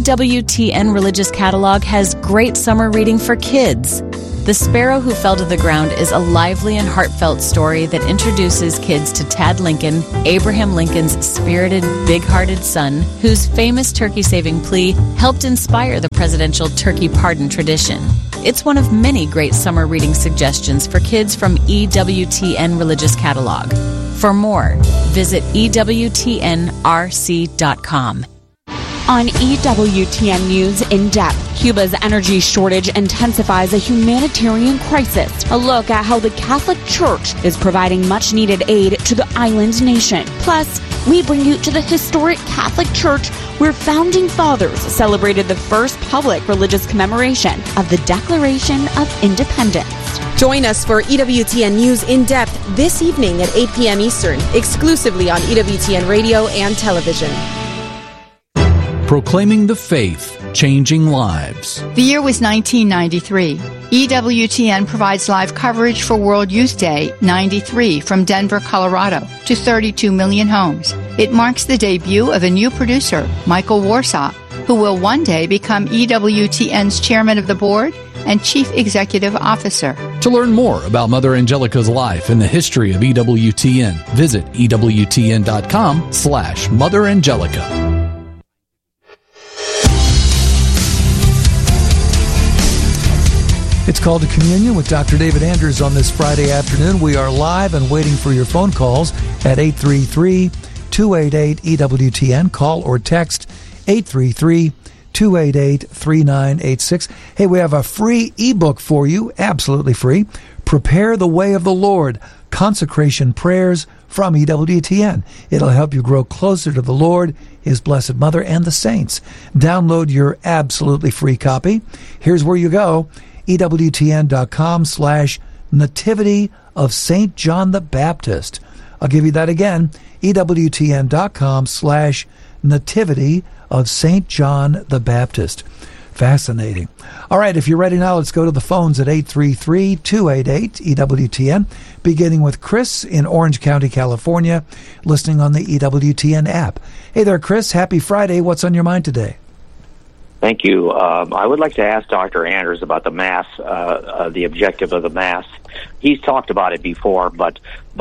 EWTN Religious Catalog has great summer reading for kids. The Sparrow Who Fell to the Ground is a lively and heartfelt story that introduces kids to Tad Lincoln, Abraham Lincoln's spirited, big-hearted son, whose famous turkey-saving plea helped inspire the presidential turkey pardon tradition. It's one of many great summer reading suggestions for kids from EWTN Religious Catalog. For more, visit EWTNRC.com. On EWTN News In Depth, Cuba's energy shortage intensifies a humanitarian crisis. A look at how the Catholic Church is providing much-needed aid to the island nation. Plus, we bring you to the historic Catholic Church where Founding Fathers celebrated the first public religious commemoration of the Declaration of Independence. Join us for EWTN News In Depth this evening at 8 p.m. Eastern, exclusively on EWTN Radio and Television. Proclaiming the faith, changing lives. The year was 1993. EWTN provides live coverage for World Youth Day 93 from Denver, Colorado to 32 million homes. It marks the debut of a new producer, Michael Warsaw, who will one day become EWTN's chairman of the board and chief executive officer. To learn more about Mother Angelica's life and the history of EWTN, visit EWTN.com/Mother Angelica. It's called to Communion with Dr. David Anders on this Friday afternoon. We are live and waiting for your phone calls at 833-288-EWTN. Call or text 833-288-3986. Hey, we have a free ebook for you, absolutely free. Prepare the Way of the Lord, Consecration Prayers from EWTN. It'll help you grow closer to the Lord, His Blessed Mother, and the saints. Download your absolutely free copy. Here's where you go. EWTN.com/Nativity of St. John the Baptist. I'll give you that again. EWTN.com/Nativity of St. John the Baptist. Fascinating. All right, if you're ready now, let's go to the phones at 833-288-EWTN, beginning with Chris in Orange County, California, listening on the EWTN app. Hey there, Chris. Happy Friday. What's on your mind today? Thank you. I would like to ask Dr. Anders about the Mass, the objective of the Mass. He's talked about it before, but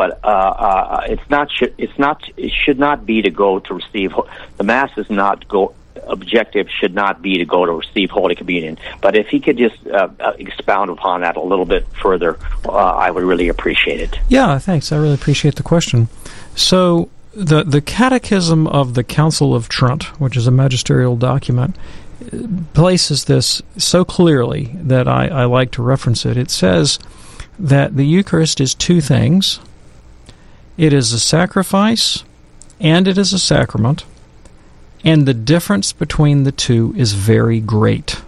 it should not be to go to receive the Mass. Is not go. Objective should not be to go to receive Holy Communion. But if he could just expound upon that a little bit further, I would really appreciate it. Yeah, thanks. I really appreciate the question. So the Catechism of the Council of Trent, which is a magisterial document, places this so clearly that I like to reference it. It says that the Eucharist is two things. It is a sacrifice and it is a sacrament, and the difference between the two is very great.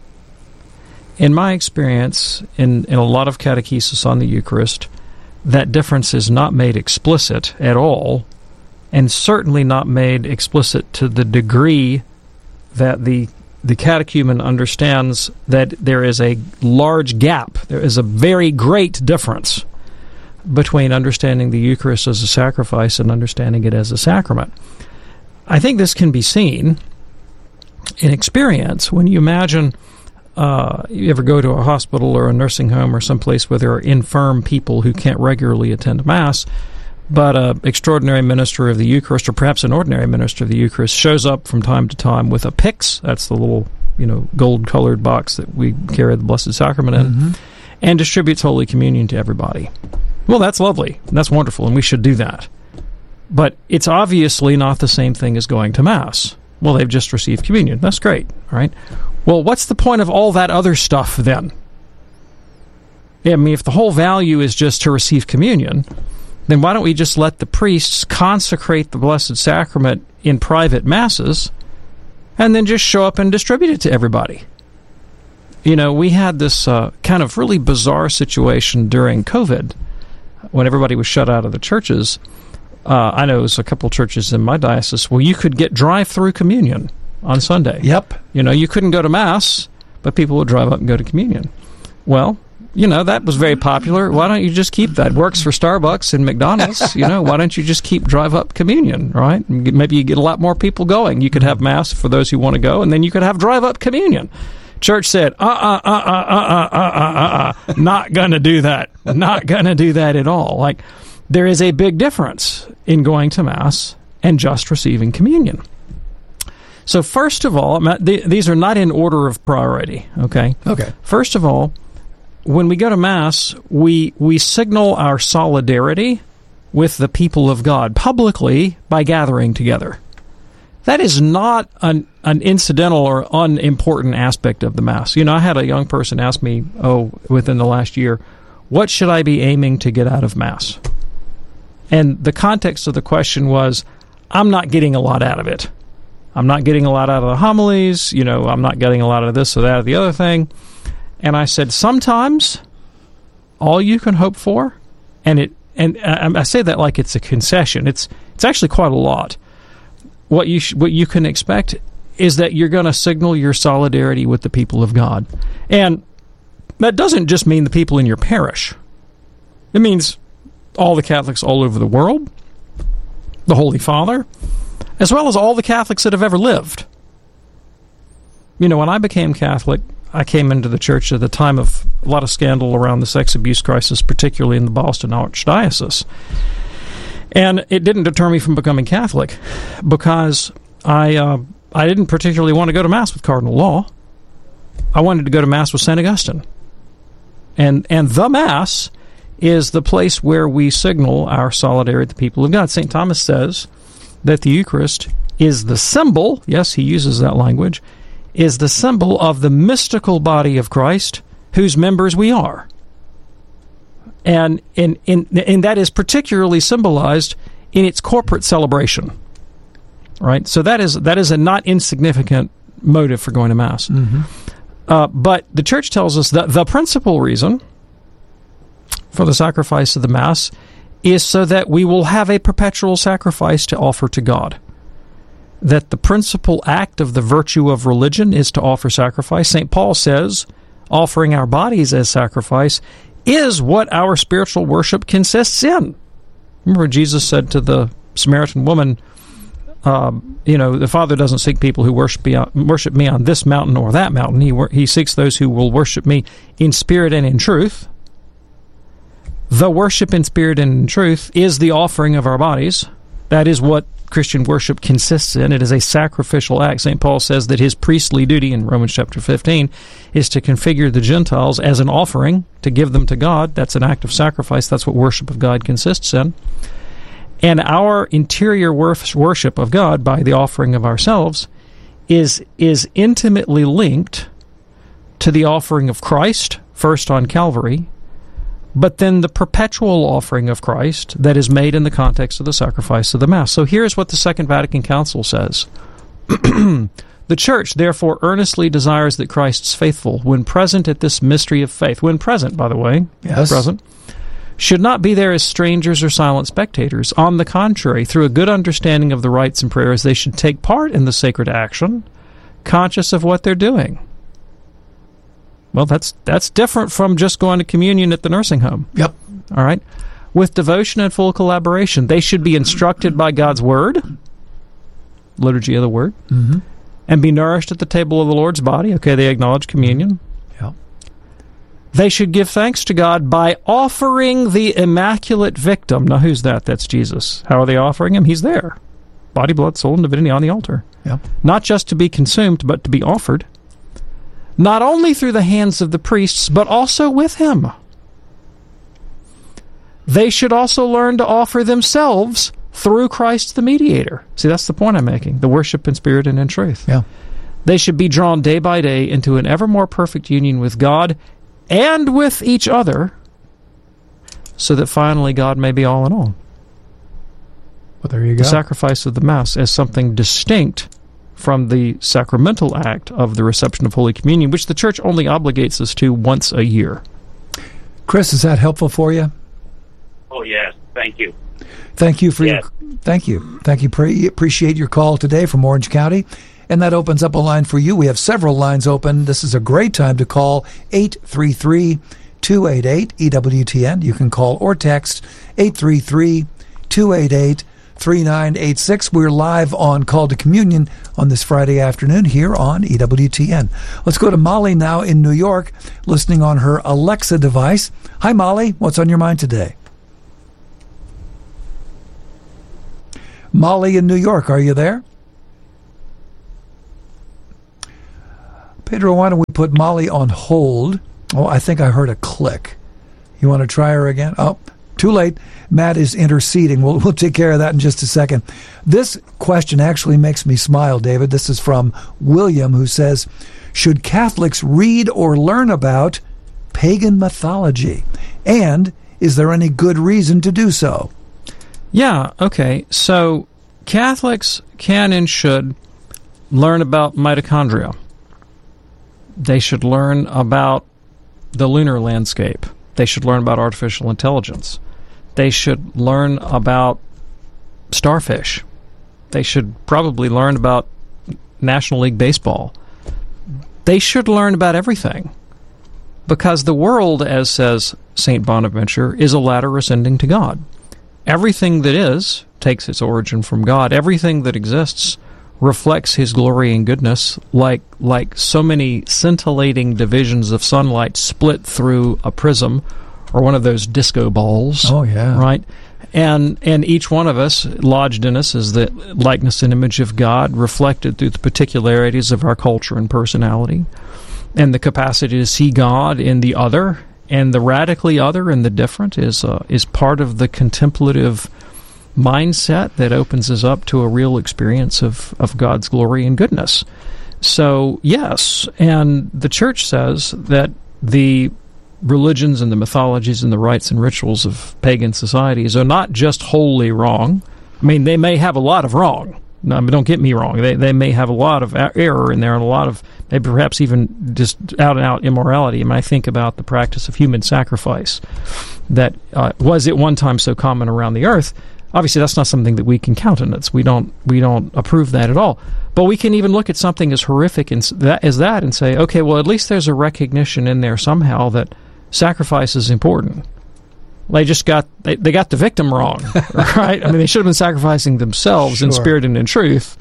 In my experience, in a lot of catechesis on the Eucharist, that difference is not made explicit at all, and certainly not made explicit to the degree that the catechumen understands that there is a large gap. There is a very great difference between understanding the Eucharist as a sacrifice and understanding it as a sacrament. I think this can be seen in experience when you imagine you ever go to a hospital or a nursing home or someplace where there are infirm people who can't regularly attend Mass, but an extraordinary minister of the Eucharist, or perhaps an ordinary minister of the Eucharist, shows up from time to time with a pyx, that's the little gold-colored box that we carry the Blessed Sacrament in, and distributes Holy Communion to everybody. Well, that's lovely. That's wonderful, and we should do that. But it's obviously not the same thing as going to Mass. Well, they've just received communion. That's great, all right? Well, what's the point of all that other stuff then? I mean, if the whole value is just to receive communion, then why don't we just let the priests consecrate the Blessed Sacrament in private Masses and then just show up and distribute it to everybody? We had this kind of really bizarre situation during COVID when everybody was shut out of the churches. I know there's a couple churches in my diocese where you could get drive-through communion on Sunday. Yep. You couldn't go to Mass, but people would drive up and go to communion. Well, that was very popular. Why don't you just keep that? Works for Starbucks and McDonald's. Why don't you just keep drive-up communion, right? Maybe you get a lot more people going. You could have Mass for those who want to go, and then you could have drive-up communion. Church said, not going to do that. Not going to do that at all. Like, there is a big difference in going to Mass and just receiving communion. So first of all, these are not in order of priority, okay? Okay. First of all, when we go to Mass, we signal our solidarity with the people of God publicly by gathering together. That is not an incidental or unimportant aspect of the Mass. I had a young person ask me, within the last year, what should I be aiming to get out of Mass? And the context of the question was, I'm not getting a lot out of it. I'm not getting a lot out of the homilies, I'm not getting a lot of this or that or the other thing. And I said, sometimes all you can hope for, and I say that like it's a concession. It's actually quite a lot. What you can expect is that you're going to signal your solidarity with the people of God. And that doesn't just mean the people in your parish. It means all the Catholics all over the world, the Holy Father, as well as all the Catholics that have ever lived. When I became Catholic, I came into the church at the time of a lot of scandal around the sex abuse crisis, particularly in the Boston Archdiocese. And it didn't deter me from becoming Catholic because I didn't particularly want to go to Mass with Cardinal Law. I wanted to go to Mass with St. Augustine. And the Mass is the place where we signal our solidarity with the people of God. St. Thomas says that the Eucharist is the symbol, yes, he uses that language, is the symbol of the mystical body of Christ, whose members we are. And that is particularly symbolized in its corporate celebration. Right? So that is a not insignificant motive for going to Mass. Mm-hmm. But the Church tells us that the principal reason for the sacrifice of the Mass is so that we will have a perpetual sacrifice to offer to God. That the principal act of the virtue of religion is to offer sacrifice. St. Paul says, offering our bodies as sacrifice is what our spiritual worship consists in. Remember, Jesus said to the Samaritan woman, the Father doesn't seek people who worship me on this mountain or that mountain. He seeks those who will worship me in spirit and in truth. The worship in spirit and in truth is the offering of our bodies. That is what Christian worship consists in. It is a sacrificial act. St. Paul says that his priestly duty in Romans chapter 15 is to configure the Gentiles as an offering, to give them to God. That's an act of sacrifice. That's what worship of God consists in. And our interior worship of God by the offering of ourselves is intimately linked to the offering of Christ, first on Calvary, but then the perpetual offering of Christ that is made in the context of the sacrifice of the Mass. So here's what the Second Vatican Council says. The Church, therefore, earnestly desires that Christ's faithful, when present at this mystery of faith, when present, by the way, yes, present, should not be there as strangers or silent spectators. On the contrary, through a good understanding of the rites and prayers, they should take part in the sacred action, conscious of what they're doing. Well, that's different from just going to communion at the nursing home. Yep. All right? With devotion and full collaboration. They should be instructed by God's Word, liturgy of the Word, mm-hmm, and be nourished at the table of the Lord's body. Okay, they acknowledge communion. Yep. They should give thanks to God by offering the immaculate victim. Now, who's that? That's Jesus. How are they offering him? He's there. Body, blood, soul, and divinity on the altar. Yep. Not just to be consumed, but to be offered. Not only through the hands of the priests, but also with him. They should also learn to offer themselves through Christ the mediator. See, that's the point I'm making. The worship in spirit and in truth. Yeah. They should be drawn day by day into an ever more perfect union with God and with each other, so that finally God may be all in all. Well, there you go. The sacrifice of the Mass as something distinct from the sacramental act of the reception of Holy Communion, which the Church only obligates us to once a year. Chris, is that helpful for you? Oh, yes. Thank you. Thank you for Thank you. Appreciate your call today from Orange County. And that opens up a line for you. We have several lines open. This is a great time to call 833-283-8255. 833-288-EWTN. You can call or text 833-288-3986. We're live on Call to Communion on this Friday afternoon here on EWTN. Let's go to Molly now in New York, listening on her Alexa device. Hi, Molly. What's on your mind today? Molly in New York, are you there? Pedro, why don't we put Molly on hold? Oh, I think I heard a click. You want to try her again? Oh, too late. Matt is interceding. We'll take care of that in just a second. This question actually makes me smile, David. This is from William, who says, should Catholics read or learn about pagan mythology? And is there any good reason to do so? Yeah, okay. So Catholics can and should learn about mitochondria. They should learn about the lunar landscape. They should learn about artificial intelligence. They should learn about starfish. They should probably learn about National League Baseball. They should learn about everything. Because the world, as says St. Bonaventure, is a ladder ascending to God. Everything that is takes its origin from God. Everything that exists reflects His glory and goodness, like so many scintillating divisions of sunlight split through a prism or one of those disco balls. Oh, yeah. Right? And each one of us, lodged in us, is the likeness and image of God, reflected through the particularities of our culture and personality, and the capacity to see God in the other, and the radically other and the different is part of the contemplative mindset that opens us up to a real experience of God's glory and goodness. So, yes, and the Church says that the religions and the mythologies and the rites and rituals of pagan societies are not just wholly wrong. I mean, they may have a lot of wrong. No, don't get me wrong. They may have a lot of error in there and a lot of maybe perhaps even just out-and-out immorality. I mean, I think about the practice of human sacrifice that was at one time so common around the earth. Obviously, that's not something that we can countenance. We don't approve that at all. But we can even look at something as horrific as that and say, okay, well, at least there's a recognition in there somehow that sacrifice is important. They got the victim wrong, right? I mean, they should have been sacrificing themselves in spirit and in truth,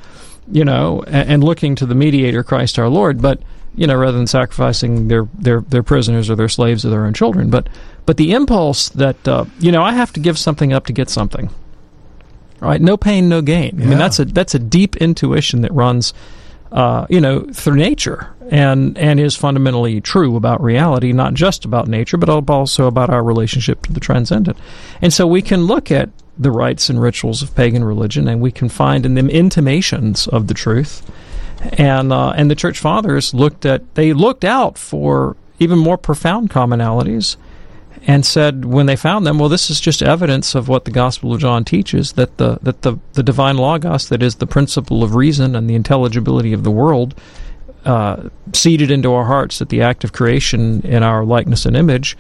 and looking to the mediator, Christ our Lord, but rather than sacrificing their prisoners or their slaves or their own children. But the impulse that I have to give something up to get something. Right, no pain, no gain. Yeah. I mean, that's a deep intuition that runs, through nature and is fundamentally true about reality, not just about nature, but also about our relationship to the transcendent. And so we can look at the rites and rituals of pagan religion, and we can find in them intimations of the truth. And the Church Fathers looked out for even more profound commonalities, and said, when they found them, well, this is just evidence of what the Gospel of John teaches, that the divine Logos, that is the principle of reason and the intelligibility of the world, seeded into our hearts at the act of creation in our likeness and image,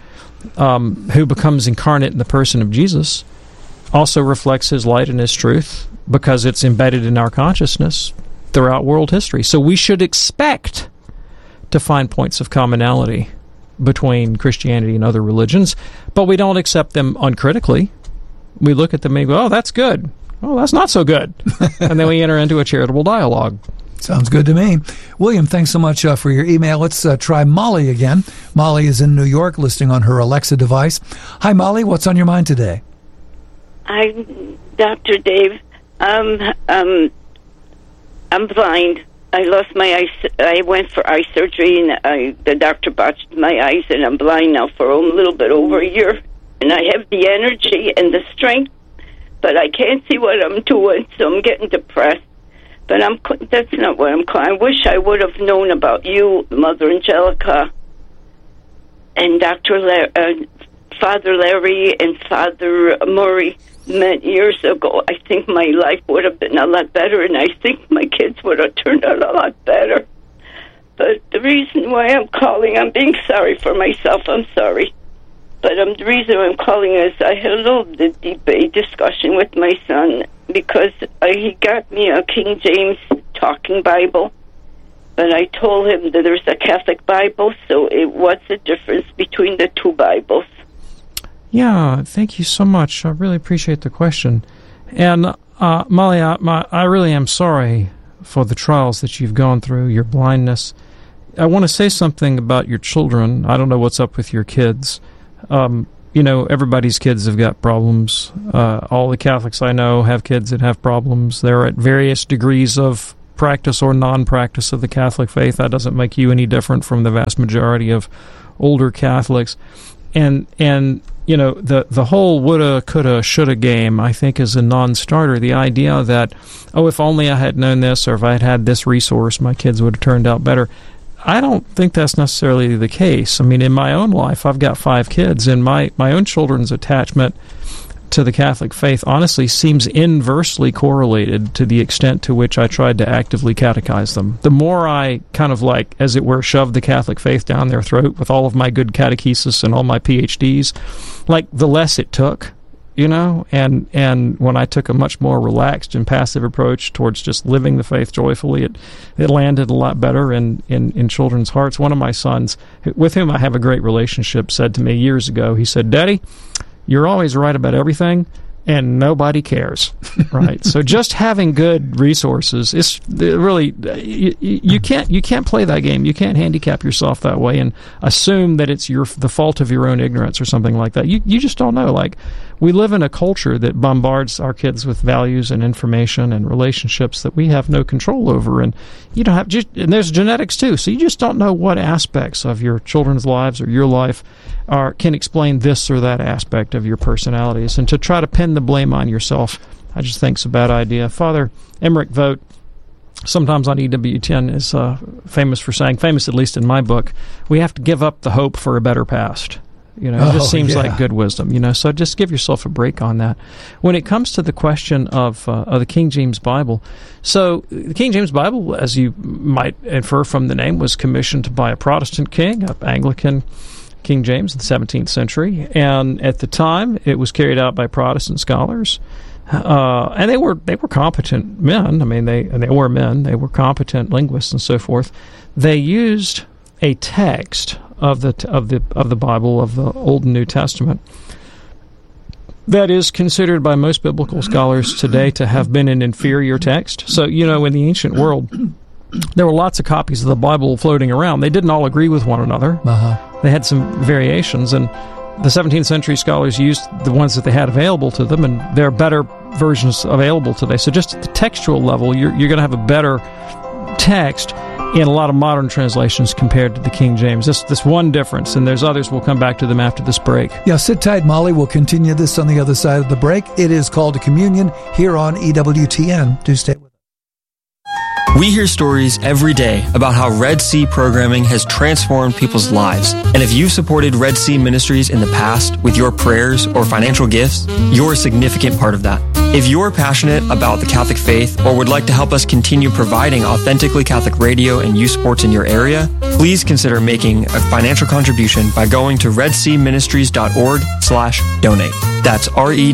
who becomes incarnate in the person of Jesus, also reflects His light and His truth, because it's embedded in our consciousness throughout world history. So we should expect to find points of commonality between Christianity and other religions, but we don't accept them uncritically. We look at them and go, oh, that's good. Oh, that's not so good. And then we enter into a charitable dialogue. Sounds good to me. William, thanks so much for your email. Let's try Molly again. Molly is in New York, listening on her Alexa device. Hi, Molly. What's on your mind today? I'm Dr. Dave. I'm blind. I lost my eyes. I went for eye surgery, and the doctor botched my eyes, and I'm blind now for a little bit over a year. And I have the energy and the strength, but I can't see what I'm doing, so I'm getting depressed. But that's not what I'm calling. I wish I would have known about you, Mother Angelica, and Father Larry and Father Murray many years ago. I think my life would have been a lot better, and I think my kids would have turned out a lot better. But the reason why I'm calling, I'm being sorry for myself, I'm sorry. But the reason I'm calling is I had a little debate discussion with my son, because he got me a King James Talking Bible, And I told him that there's a Catholic Bible, so what's the difference between the two Bibles? Yeah, thank you so much. I really appreciate the question. And Molly, I really am sorry for the trials that you've gone through, your blindness. I want to say something about your children. I don't know what's up with your kids. Everybody's kids have got problems. All the Catholics I know have kids that have problems. They're at various degrees of practice or non-practice of the Catholic faith. That doesn't make you any different from the vast majority of older Catholics. And the whole woulda, coulda, shoulda game, I think, is a non-starter. The idea that, if only I had known this, or if I had had this resource, my kids would have turned out better. I don't think that's necessarily the case. I mean, in my own life, I've got 5 kids, and my own children's attachment to the Catholic faith honestly seems inversely correlated to the extent to which I tried to actively catechize them. The more I kind of as it were, shoved the Catholic faith down their throat with all of my good catechesis and all my PhDs, the less it took, and when I took a much more relaxed and passive approach towards just living the faith joyfully, it landed a lot better in children's hearts. One of my sons, with whom I have a great relationship, said to me years ago, he said, "Daddy, you're always right about everything, and nobody cares." Right? So just having good resources is really you can't play that game. You can't handicap yourself that way and assume that it's the fault of your own ignorance or something like that. You just don't know. We live in a culture that bombards our kids with values and information and relationships that we have no control over, and you don't have. And there's genetics too, so you just don't know what aspects of your children's lives or your life can explain this or that aspect of your personalities. And to try to pin the blame on yourself, I just think it's a bad idea. Father Emmerich Vogt, sometimes on EWTN, is famous for saying, famous at least in my book, we have to give up the hope for a better past. It just seems like good wisdom, so just give yourself a break on that. When it comes to the question of the King James Bible, so the King James Bible, as you might infer from the name, was commissioned by a Protestant king, an Anglican King James in the 17th century, and at the time it was carried out by Protestant scholars, and they were competent men. I mean, they were men. They were competent linguists and so forth. They used a text of the Bible, of the Old and New Testament, that is considered by most biblical scholars today to have been an inferior text. So, in the ancient world, there were lots of copies of the Bible floating around. They didn't all agree with one another. They had some variations, and the 17th century scholars used the ones that they had available to them, and there are better versions available today. So just at the textual level, you're going to have a better text in a lot of modern translations compared to the King James. This one difference, and there's others. We'll come back to them after this break. Yeah, sit tight, Molly. We'll continue this on the other side of the break. It is Called to Communion here on EWTN. Do stay with us. We hear stories every day about how Red Sea programming has transformed people's lives. And if you've supported Red Sea Ministries in the past with your prayers or financial gifts, you're a significant part of that. If you're passionate about the Catholic faith or would like to help us continue providing authentically Catholic radio and youth sports in your area, please consider making a financial contribution by going to redseaministries.org/donate. That's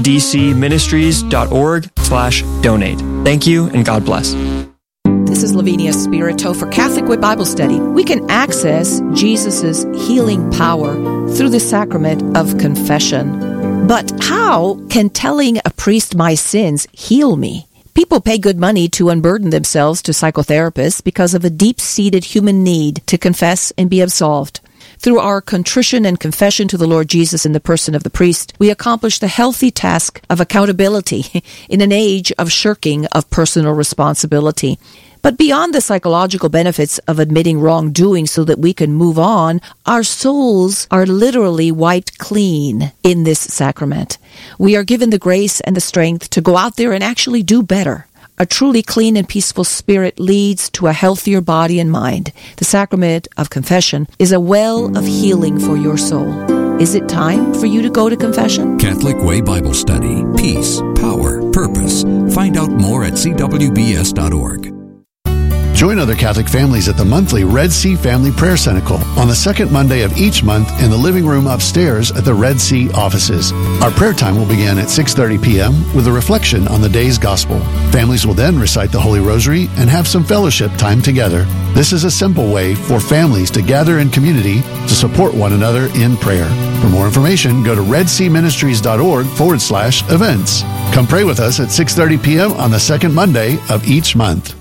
redcministries.org/donate. Thank you, and God bless. This is Lavinia Spirito for Catholic Way Bible Study. We can access Jesus' healing power through the sacrament of confession. But how can telling a priest my sins heal me? People pay good money to unburden themselves to psychotherapists because of a deep-seated human need to confess and be absolved. Through our contrition and confession to the Lord Jesus in the person of the priest, we accomplish the healthy task of accountability in an age of shirking of personal responsibility. But beyond the psychological benefits of admitting wrongdoing so that we can move on, our souls are literally wiped clean in this sacrament. We are given the grace and the strength to go out there and actually do better. A truly clean and peaceful spirit leads to a healthier body and mind. The sacrament of confession is a well of healing for your soul. Is it time for you to go to confession? Catholic Way Bible Study. Peace, power, purpose. Find out more at cwbs.org. Join other Catholic families at the monthly Red Sea Family Prayer Cenacle on the second Monday of each month in the living room upstairs at the Red Sea offices. Our prayer time will begin at 6:30 p.m. with a reflection on the day's gospel. Families will then recite the Holy Rosary and have some fellowship time together. This is a simple way for families to gather in community to support one another in prayer. For more information, go to redseaministries.org/events. Come pray with us at 6:30 p.m. on the second Monday of each month.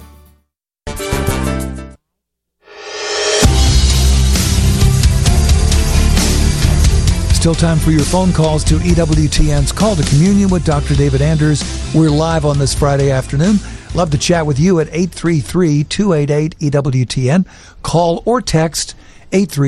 Still time for your phone calls to EWTN's Call to Communion with Dr. David Anders. We're live on this Friday afternoon. Love to chat with you at 833-288-EWTN. Call or text 833